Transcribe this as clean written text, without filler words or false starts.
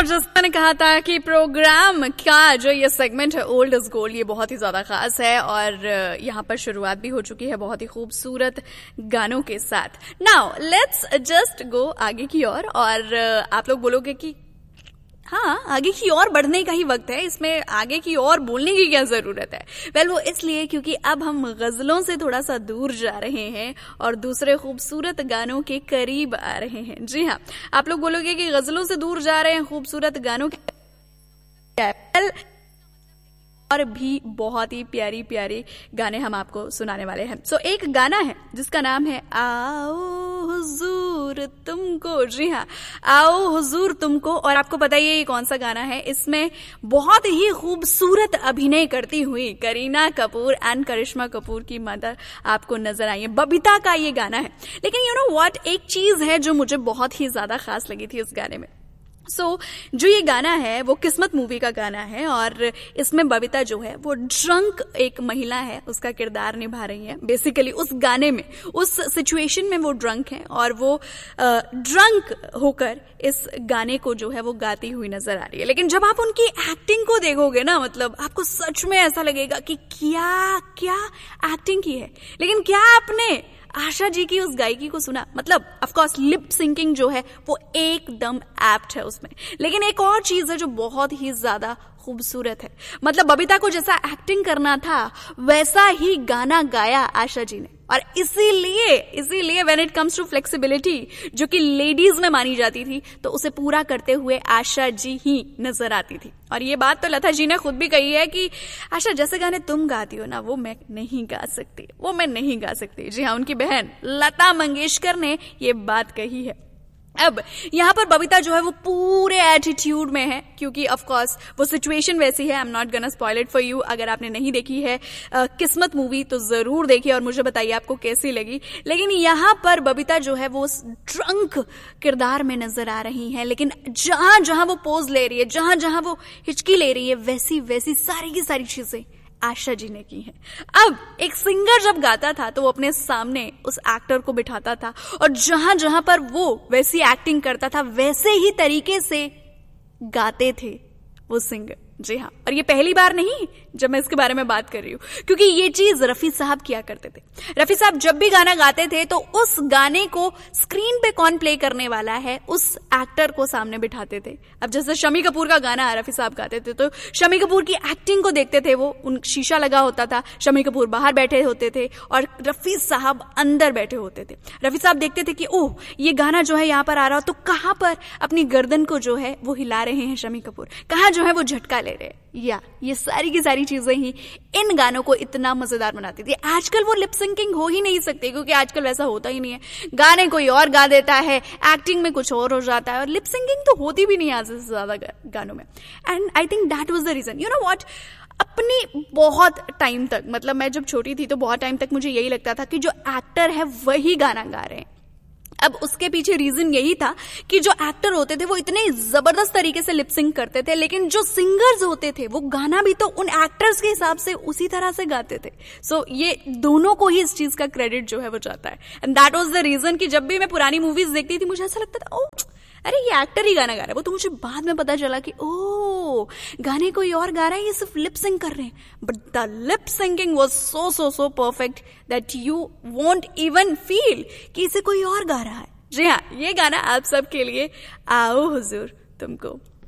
और जैसे मैंने कहा था कि प्रोग्राम का जो ये सेगमेंट है ओल्ड इज गोल्ड, ये बहुत ही ज्यादा खास है और यहाँ पर शुरुआत भी हो चुकी है बहुत ही खूबसूरत गानों के साथ। नाउ लेट्स जस्ट गो आगे की ओर और आप लोग बोलोगे कि हाँ, आगे की ओर बढ़ने का ही वक्त है, इसमें आगे की ओर बोलने की क्या जरूरत है। वेल वो इसलिए क्योंकि अब हम गजलों से थोड़ा सा दूर जा रहे हैं और दूसरे खूबसूरत गानों के करीब आ रहे हैं। जी हाँ, आप लोग बोलोगे कि गजलों से दूर जा रहे हैं, खूबसूरत गानों के और भी बहुत ही प्यारी प्यारी गाने हम आपको सुनाने वाले हैं। सो एक गाना है जिसका नाम है आओ हुजूर तुमको। जी हाँ, आओ हुजूर तुमको। और आपको पता ही है ये कौन सा गाना है। इसमें बहुत ही खूबसूरत अभिनय करती हुई करीना कपूर एंड करिश्मा कपूर की मदर आपको नजर आई है। बबीता का ये गाना है। लेकिन यू नो व्हाट, एक चीज है जो मुझे बहुत ही ज्यादा खास लगी थी इस गाने में। जो ये गाना है वो किस्मत मूवी का गाना है और इसमें बबीता जो है वो ड्रंक एक महिला है, उसका किरदार निभा रही है। बेसिकली उस गाने में, उस सिचुएशन में वो ड्रंक है और वो ड्रंक होकर इस गाने को जो है वो गाती हुई नजर आ रही है। लेकिन जब आप उनकी एक्टिंग को देखोगे ना, मतलब आपको सच में ऐसा लगेगा कि क्या क्या एक्टिंग की है। लेकिन क्या आपने आशा जी की उस गायकी को सुना? मतलब ऑफ कोर्स लिप सिंकिंग जो है वो एकदम एप्ट है उसमें। लेकिन एक और चीज है जो बहुत ही ज्यादा खूबसूरत है। मतलब बबीता को जैसा एक्टिंग करना था वैसा ही गाना गाया आशा जी ने। और इसीलिए when it comes to flexibility जो कि लेडीज में मानी जाती थी, तो उसे पूरा करते हुए आशा जी ही नजर आती थी। और ये बात तो लता जी ने खुद भी कही है कि आशा जैसे गाने तुम गाती हो ना वो मैं नहीं गा सकती। जी हाँ, उनकी बहन लता मंगेशकर ने ये बात कही है। अब यहाँ पर बबीता जो है वो पूरे एटीट्यूड में है क्योंकि ऑफ कोर्स वो सिचुएशन वैसी है। I am not gonna spoil it for you. अगर आपने नहीं देखी है किस्मत मूवी तो जरूर देखिए और मुझे बताइए आपको कैसी लगी। लेकिन यहाँ पर बबीता जो है वो ड्रंक किरदार में नजर आ रही है। लेकिन जहां जहां वो पोज ले रही है, जहां जहां वो हिचकी ले रही है, वैसी वैसी सारी की सारी चीजें आशा जी ने की है। अब एक सिंगर जब गाता था तो वो अपने सामने उस एक्टर को बिठाता था और जहां जहां पर वो वैसी एक्टिंग करता था वैसे ही तरीके से गाते थे वो सिंगर। जी हाँ, और ये पहली बार नहीं जब मैं इसके बारे में बात कर रही हूँ, क्योंकि ये चीज रफी साहब किया करते थे। रफी साहब जब भी गाना गाते थे तो उस गाने को स्क्रीन पे कौन प्ले करने वाला है उस एक्टर को सामने बिठाते थे। अब जैसे शम्मी कपूर का गाना रफी साहब गाते थे तो शम्मी कपूर की एक्टिंग को देखते थे। वो उन शीशा लगा होता था, शम्मी कपूर बाहर बैठे होते थे और रफी साहब अंदर बैठे होते थे। रफी साहब देखते थे कि ओह ये गाना जो है यहाँ पर आ रहा हो तो कहाँ पर अपनी गर्दन को जो है वो हिला रहे हैं शम्मी कपूर, कहाँ जो है वो झटका ले रहे हैं। या ये सारी की सारी चीजें ही इन गानों को इतना मजेदार बनाती थी। आजकल वो लिप सिंकिंग हो ही नहीं सकती क्योंकि आजकल वैसा होता ही नहीं है। गाने कोई और गा देता है, एक्टिंग में कुछ और हो जाता है और लिप सिंकिंग तो होती भी नहीं है आज से ज्यादा गानों में। And I think that was the reason. You know what, अपनी बहुत टाइम तक, मतलब मैं जब छोटी थी तो बहुत टाइम तक मुझे यही लगता था कि जो एक्टर है वही गाना गा रहे हैं। अब उसके पीछे रीजन यही था कि जो एक्टर होते थे वो इतने जबरदस्त तरीके से लिपसिंग करते थे, लेकिन जो सिंगर्स होते थे वो गाना भी तो उन एक्टर्स के हिसाब से उसी तरह से गाते थे। सो ये दोनों को ही इस चीज का क्रेडिट जो है वो जाता है। And that was the reason कि जब भी मैं पुरानी मूवीज देखती थी मुझे ऐसा लगता था ओ अरे ये एक्टर ही गाना गा रहा है। वो तो मुझे बाद में पता चला कि ओ गाने कोई और गा रहा है, ये सिर्फ लिप सिंग कर रहे हैं। But the lip singing was so perfect that you won't even feel कि इसे कोई और गा रहा है। जी हाँ, ये गाना आप सबके लिए आओ हुजूर तुमको।